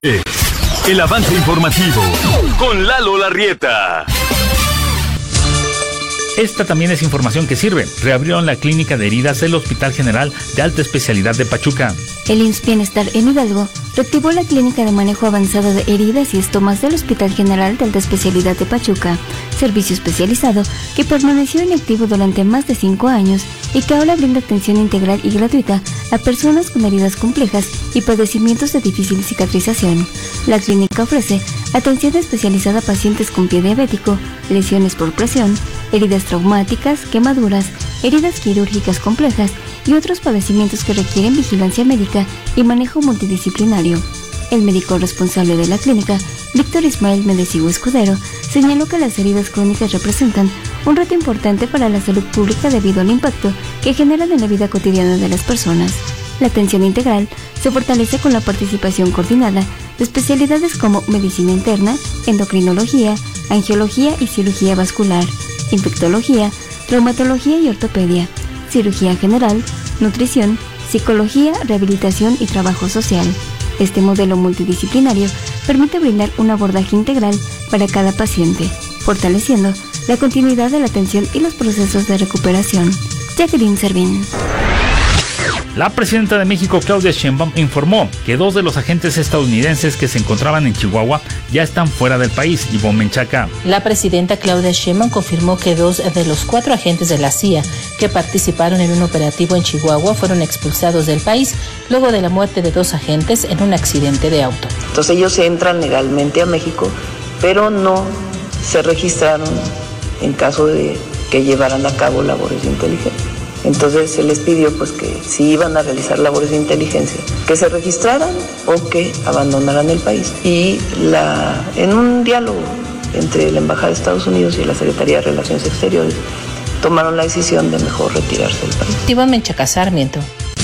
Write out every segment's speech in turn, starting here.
El avance informativo con Lalo Larrieta. Esta también es información que sirve. Reabrieron la clínica de heridas del Hospital General de Alta Especialidad de Pachuca. El IMSS Bienestar en Hidalgo reactivó la clínica de manejo avanzado de heridas y estomas del Hospital General de Alta Especialidad de Pachuca, servicio especializado que permaneció inactivo durante más de 5 años y que ahora brinda atención integral y gratuita a personas con heridas complejas y padecimientos de difícil cicatrización. La clínica ofrece atención especializada a pacientes con pie diabético, lesiones por presión, heridas traumáticas, quemaduras, heridas quirúrgicas complejas y otros padecimientos que requieren vigilancia médica y manejo multidisciplinario. El médico responsable de la clínica, Víctor Ismael Medesigo Escudero, señaló que las heridas crónicas representan un reto importante para la salud pública debido al impacto que generan en la vida cotidiana de las personas. La atención integral se fortalece con la participación coordinada de especialidades como medicina interna, endocrinología, angiología y cirugía vascular, infectología, traumatología y ortopedia, cirugía general, nutrición, psicología, rehabilitación y trabajo social. Este modelo multidisciplinario permite brindar un abordaje integral para cada paciente, fortaleciendo la continuidad de la atención y los procesos de recuperación. Jacqueline Servín. La presidenta de México, Claudia Sheinbaum, informó que 2 de los agentes estadounidenses que se encontraban en Chihuahua ya están fuera del país. Ivonne Menchaca. La presidenta Claudia Sheinbaum confirmó que 2 de los 4 agentes de la CIA que participaron en un operativo en Chihuahua fueron expulsados del país luego de la muerte de 2 agentes en un accidente de auto. Entonces ellos entran legalmente a México, pero no se registraron en caso de que llevaran a cabo labores de inteligencia. Entonces se les pidió pues que si iban a realizar labores de inteligencia, que se registraran o que abandonaran el país. Y en un diálogo entre la Embajada de Estados Unidos y la Secretaría de Relaciones Exteriores, tomaron la decisión de mejor retirarse del país. Ivonne Menchaca, Sarmiento.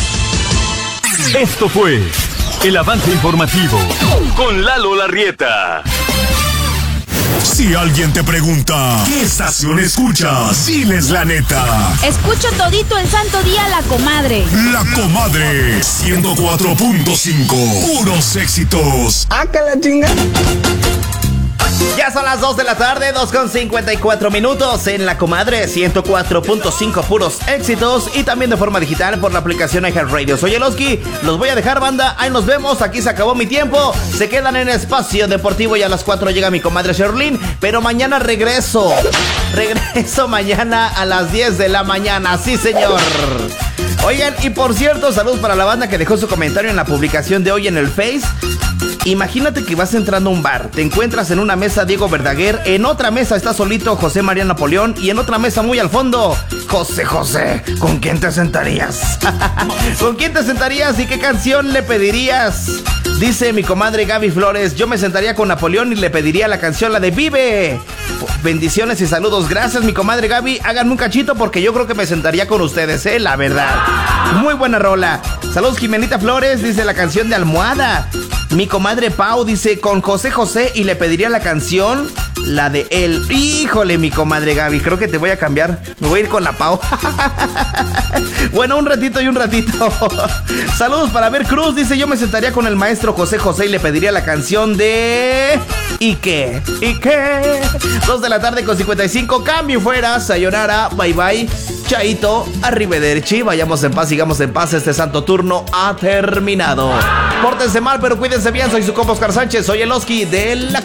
Esto fue el avance informativo con Lalo Larrieta. Si alguien te pregunta, ¿qué estación escuchas? Diles la neta. Escucho todito el santo día La Comadre. La Comadre 104.5. Puros éxitos. ¡Ah, que la chinga! Ya son las 2 de la tarde, 2:54 en La Comadre 104.5, puros éxitos, y también de forma digital por la aplicación iHeartRadio. Soy Eloski, los voy a dejar, banda, ahí nos vemos, aquí se acabó mi tiempo, se quedan en Espacio Deportivo y a las 4 llega mi comadre Sherlyn, pero mañana regreso mañana a las 10 de la mañana, sí señor. Oigan, y por cierto, saludos para la banda que dejó su comentario en la publicación de hoy en el Face. Imagínate que vas entrando a un bar, te encuentras en una mesa Diego Verdaguer, en otra mesa está solito José María Napoleón y en otra mesa muy al fondo, José, ¿con quién te sentarías? ¿Con quién te sentarías y qué canción le pedirías? Dice mi comadre Gaby Flores, yo me sentaría con Napoleón y le pediría la canción, la de Vive. Bendiciones y saludos, gracias mi comadre Gaby, háganme un cachito porque yo creo que me sentaría con ustedes, la verdad. Muy buena rola. Saludos Jimenita Flores, dice la canción de Almohada. Mi comadre Pau dice con José y le pediría la canción, la de él. Híjole, mi comadre Gaby, creo que te voy a cambiar. Me voy a ir con la Pau. Bueno, un ratito. Saludos para Ver Cruz, dice yo me sentaría con el maestro José y le pediría la canción de... ¿Y qué? 2 de la tarde con 55, cambio fuera, sayonara, bye bye, chaito, arrivederci, vayamos en paz, sigamos en paz, este santo turno ha terminado. Pórtense mal, pero cuídense bien, soy su compa Oscar Sánchez, soy el Oski de la